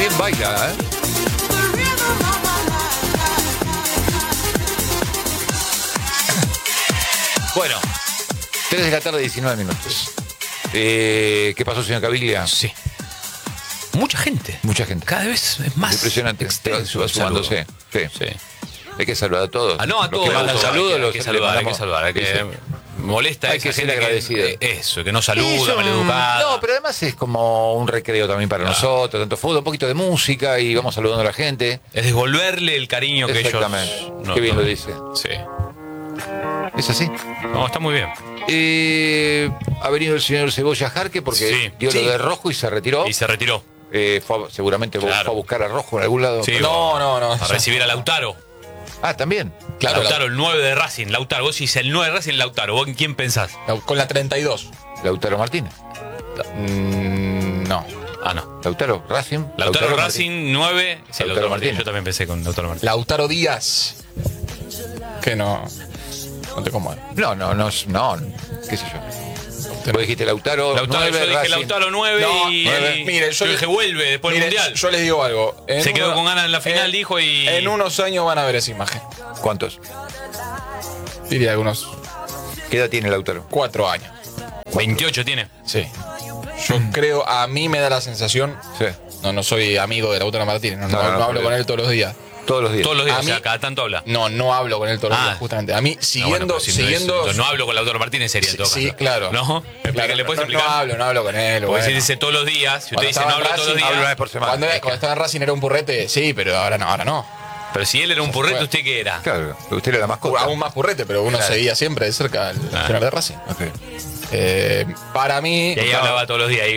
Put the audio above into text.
Bien baila, ¿eh? Bueno, 3 de la tarde, 19 minutos. ¿Qué pasó, señor Caviglia? Sí. Mucha gente. Mucha gente. Cada vez es más impresionante. extenso. Va sumándose. Sí. Sí. Hay que saludar a todos. No, a Los todos. que mandan saludos, Hay que saludar. Hay que molesta hay esa que ser gente agradecido. Eso, que no saluda, maleducada. No, pero además es como un recreo también para nosotros, tanto fútbol, un poquito de música y vamos saludando a la gente. Es devolverle el cariño que ellos... Exactamente. Qué bien lo dice. Sí. ¿Es así? No, está muy bien. Ha venido el señor Cebolla Jarque porque dio lo de Rojo y se retiró. Y se retiró. Seguramente fue a buscar a Rojo en algún lado. Sí, No. A recibir a Lautaro. Ah, también. Claro, Lautaro, el 9 de Racing. Lautaro, vos decís el 9 de Racing, Lautaro. ¿Vos en quién pensás? con la 32. Lautaro Martínez. No. Ah, no. Lautaro Racing. Lautaro Martínez. Racing 9. Sí, Lautaro Martínez. Yo también pensé con Lautaro Martínez. Lautaro Díaz. Que no te conmueve. No. ¿Qué sé yo? Vos dijiste Lautaro 9, yo dije Racing. Lautaro 9 No, y... 9. Mire, yo dije vuelve después del Mundial. Yo les digo algo. Se quedó con ganas en la final, dijo, y... En unos años van a ver esa imagen. ¿Cuántos? Diría algunos ¿Qué edad tiene Lautaro? 4 años. 28 tiene. Sí. Yo creo, a mí me da la sensación. Sí. No soy amigo de Lautaro Martínez. No hablo con él todos los días. Todos los días. Todos los días, A o sea, mí- cada tanto habla. No hablo con él todos los días, justamente. A mí, siguiendo. Entonces no hablo con Lautaro Martínez, sería en todo Sí, caso. claro. ¿No? Claro, ¿Le puedes explicar? No hablo con él. Porque si bueno. dice todos los días, si usted Cuando dice estaba no en hablo todos los Racing, días. hablo una vez por semana. Cuando estaba en Racing era un purrete, sí, pero ahora no. Pero si él era un purrete, ¿usted qué era? Claro, usted era la mascota. Aún más purrete, pero uno Claro. seguía siempre de cerca al final de Racing. Ok. Para mí. Y ahí hablaba todos los días.